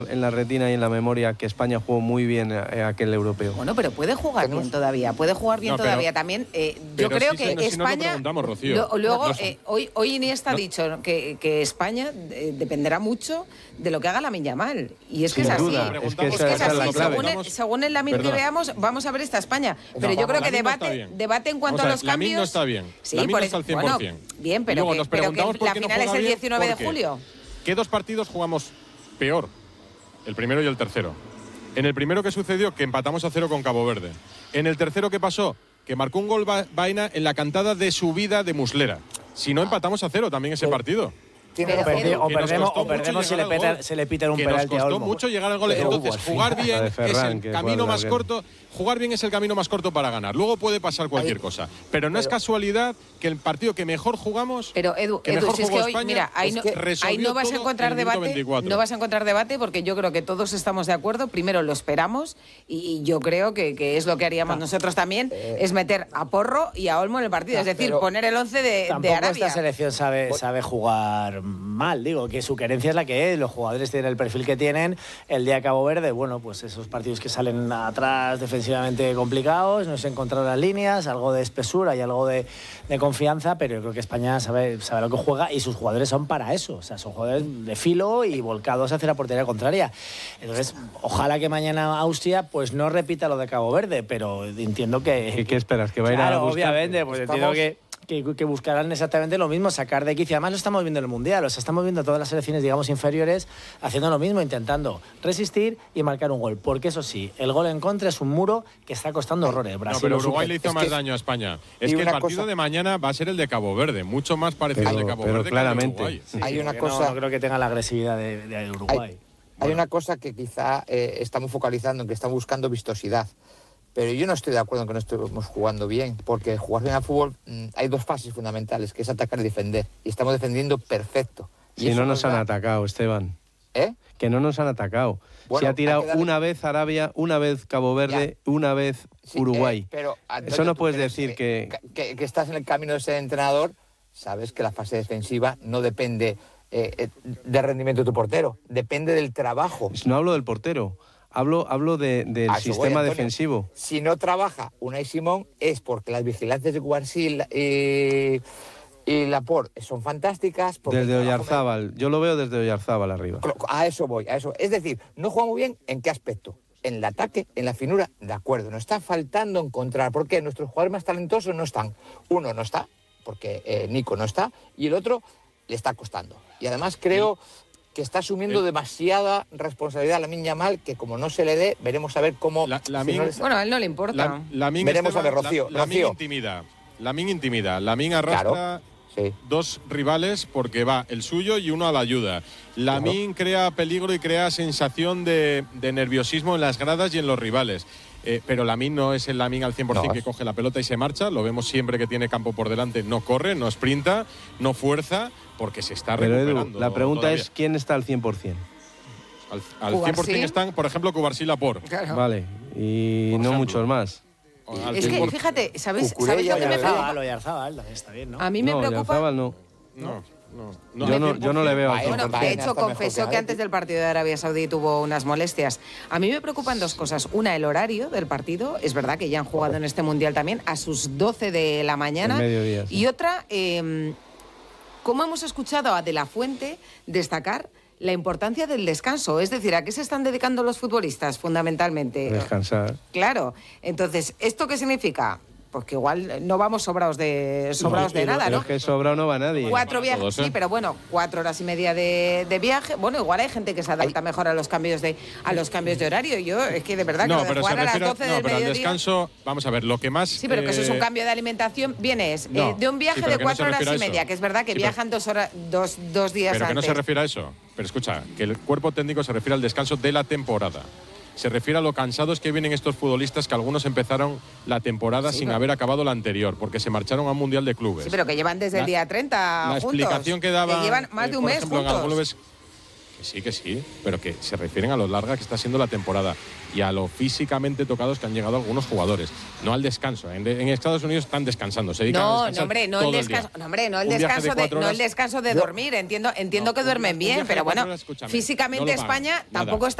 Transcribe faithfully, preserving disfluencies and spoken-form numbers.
en la retina y en la memoria que España jugó muy bien a, a aquel europeo. Bueno, pero puede jugar ¿Tenemos? bien todavía, puede jugar bien no, pero, todavía. También eh, yo creo si que se, no, España... Si no lo lo, luego, no, no eh, hoy, hoy Iniesta no. ha dicho que, que España eh, dependerá mucho de lo que haga Lamine Yamal. Y es que Sin es así. Duda, es que es, esa, que es esa así. Es la clave. Según, el, según el Lamine que veamos, vamos a ver esta España. Pero no, yo creo que debate, debate, debate en cuanto o sea, a los cambios... Lamine no está bien. Sí, Lamine por no está al cien por cien. Bueno, bien, pero que, pero que la final es el diecinueve de julio. ¿Qué dos partidos jugamos peor? El primero y el tercero. En el primero, ¿qué sucedió? Que empatamos a cero con Cabo Verde. En el tercero, ¿qué pasó? Que marcó un gol Baena en la cantada de subida de Muslera. Si no, empatamos a cero también ese partido. Pero, pero, o perdemos, o perdemos si le, peta, se le pita un penalti a Olmo. Nos costó mucho llegar al gol. Pero Entonces, hubo, jugar sí. bien Ferran, es el camino más corto. Jugar bien es el camino más corto para ganar. Luego puede pasar cualquier Ahí, cosa. Pero no pero, es casualidad que el partido que mejor jugamos. Pero Edu, que Edu mejor si es que hoy, España, mira, ahí no, ahí no vas a encontrar debate. No vas a encontrar debate porque yo creo que todos estamos de acuerdo. Primero lo esperamos y, y yo creo que, que es lo que haríamos ah, nosotros también, eh, es meter a Porro y a Olmo en el partido. Ah, es decir, poner el once de, de Arabia. Esta selección sabe, sabe jugar mal, digo, que su querencia es la que es. Los jugadores tienen el perfil que tienen. El día de Cabo Verde, bueno, pues esos partidos que salen atrás defensivamente complicados. No se encontraron las líneas, algo de espesura y algo de, de confianza, pero yo creo que España sabe, sabe lo que juega y sus jugadores son para eso. O sea, son jugadores de filo y volcados hacia la portería contraria. Entonces, ojalá que mañana Austria pues no repita lo de Cabo Verde, pero entiendo que... ¿Qué, qué esperas? ¿Que va a ir claro, a buscar? Obviamente, pues Estamos... entiendo que... Que, que buscarán exactamente lo mismo, sacar de quicio. Además lo estamos viendo en el Mundial, o sea, estamos viendo todas las selecciones, digamos, inferiores haciendo lo mismo, intentando resistir y marcar un gol. Porque eso sí, el gol en contra es un muro que está costando horrores. Brasil, no, pero Uruguay le hizo es más que, daño a España. Es que el partido cosa... de mañana va a ser el de Cabo Verde, mucho más parecido pero, al de Cabo pero Verde claramente. que el de Uruguay. Sí, hay una cosa... No, no creo que tenga la agresividad de, de Uruguay. Hay, bueno. hay una cosa que quizá eh, estamos focalizando, en que estamos buscando vistosidad. Pero yo no estoy de acuerdo en que no estemos jugando bien, porque jugar bien al fútbol mmm, hay dos fases fundamentales, que es atacar y defender. Y estamos defendiendo perfecto. Y si no nos, nos han atacado, Esteban. ¿Eh? Que no nos han atacado. Bueno, se ha tirado darle... una vez Arabia, una vez Cabo Verde, ya. una vez sí, Uruguay. Eh, pero, Antonio, eso no puedes decir que... Que, que estás en el camino de ser entrenador, sabes que la fase defensiva no depende eh, del rendimiento de tu portero, depende del trabajo. No hablo del portero. Hablo, hablo de, del a sistema voy, defensivo. Si no trabaja Unai Simón es porque las vigilancias de Guarsil y, y Laporte son fantásticas. Desde Oyarzábal, me... yo lo veo desde Oyarzábal arriba. A eso voy, a eso. Es decir, no juega muy bien, ¿en qué aspecto? En el ataque, en la finura, de acuerdo. Nos está faltando encontrar, porque nuestros jugadores más talentosos no están. Uno no está, porque eh, Nico no está, y el otro le está costando. Y además creo... Sí. que está asumiendo el... demasiada responsabilidad a Lamine Yamal, que como no se le dé, veremos a ver cómo... La, la si min... no les... Bueno, a él no le importa. La, la min veremos Esteban, a ver, Rocío. La, la min intimida. La min intimida. La min arrastra claro, sí. dos rivales porque va el suyo y uno a la ayuda. La min claro. crea peligro y crea sensación de, de nerviosismo en las gradas y en los rivales. Eh, pero Lamine no es el Lamine al cien por cien no. que coge la pelota y se marcha. Lo vemos siempre que tiene campo por delante. No corre, no sprinta, no fuerza, porque se está pero recuperando. Edu, la pregunta todavía. es, ¿quién está al cien por cien? Al, al cien por cien están, por ejemplo, Cubarsí y Laporte. Claro. Vale, y por no ejemplo. muchos más. Es que, fíjate, ¿sabes, ¿sabes lo que me preocupa? Está bien, ¿no? A mí me no, preocupa... no. No, no. No, yo, no, yo no le veo. Bueno, de hecho, confesó que antes del partido de Arabia Saudí tuvo unas molestias. A mí me preocupan dos cosas. Una, el horario del partido. Es verdad que ya han jugado en este Mundial también a sus doce de la mañana. Mediodía, sí. Y otra, eh, ¿cómo hemos escuchado a De la Fuente destacar la importancia del descanso? Es decir, ¿a qué se están dedicando los futbolistas fundamentalmente? Descansar. Claro. Entonces, ¿esto qué significa? Pues que igual no vamos sobrados de sobrados no, de nada, pero ¿no? Es que sobrado no va nadie. Cuatro viajes, todos, ¿eh? Sí, pero bueno, cuatro horas y media de, de viaje. Bueno, igual hay gente que se adapta Ay. mejor a los cambios de a los cambios de horario. Yo es que de verdad no, que lo de pero jugar se refiere, a las doce no, del pero mediodía. al descanso, vamos a ver, lo que más. Sí, pero que eh, eso es un cambio de alimentación. Vienes no, eh, de un viaje sí, de cuatro no horas y media, que es verdad que sí, viajan pero, dos horas, dos, dos días pero antes. Pero que no se refiere a eso. Pero escucha, que el cuerpo técnico se refiere al descanso de la temporada. Se refiere a lo cansados que vienen estos futbolistas, que algunos empezaron la temporada sí, sin pero... haber acabado la anterior, porque se marcharon a un Mundial de Clubes. Sí, pero que llevan desde la, el día treinta la juntos. explicación que daba... Que llevan más de un eh, mes ejemplo, juntos. En clubes, Que sí, que sí, pero que se refieren a lo larga que está siendo la temporada y a lo físicamente tocados que han llegado algunos jugadores, no al descanso. En, en Estados Unidos están descansando, se dedican no, a descansar no, hombre, no todo el el día. descanso, no, hombre, no el Un viaje descanso de de, cuatro no el horas- descanso de Yo- dormir, entiendo, entiendo No, que un duermen viaje bien, de pero cuatro bueno, horas, escúchame, físicamente no lo pagan, España nada. tampoco está